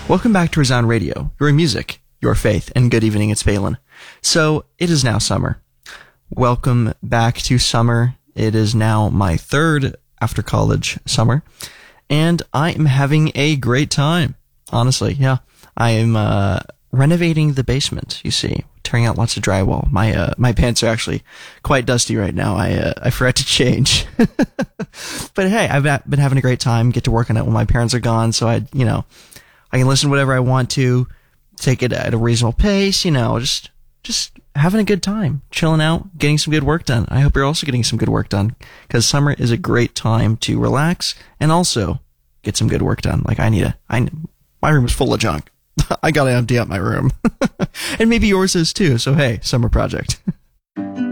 Welcome back to Resound Radio, your music, your faith, and good evening, it's Balin. So, it is now summer. Welcome back to summer. It is now my third after college summer, and I am having a great time. Honestly, yeah. I am renovating the basement, you see, tearing out lots of drywall. My pants are actually quite dusty right now. I forgot to change. But hey, I've been having a great time, get to work on it when my parents are gone, so I can listen to whatever I want to, take it at a reasonable pace, just having a good time, chilling out, getting some good work done. I hope you're also getting some good work done, because summer is a great time to relax and also get some good work done. Like my room is full of junk. I gotta empty out my room. And maybe yours is too, so hey, summer project.